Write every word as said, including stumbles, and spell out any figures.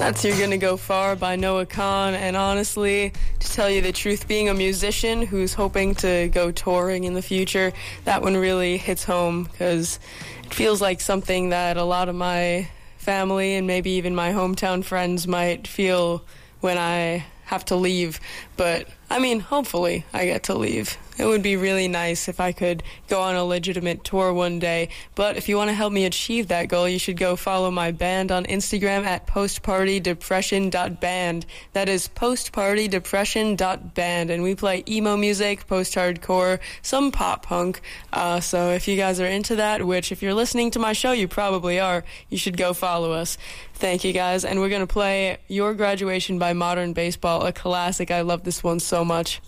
That's You're Gonna Go Far by Noah Kahan, and honestly, to tell you the truth, being a musician who's hoping to go touring in the future, that one really hits home because it feels like something that a lot of my family and maybe even my hometown friends might feel when I have to leave. But, I mean, hopefully I get to leave. It would be really nice if I could go on a legitimate tour one day. But if you want to help me achieve that goal, you should go follow my band on Instagram at postpartydepression dot band. That is postpartydepression dot band. And we play emo music, post-hardcore, some pop-punk. Uh, so if you guys are into that, which if you're listening to my show, you probably are, you should go follow us. Thank you, guys. And we're going to play Your Graduation by Modern Baseball, a classic. I love this one so much.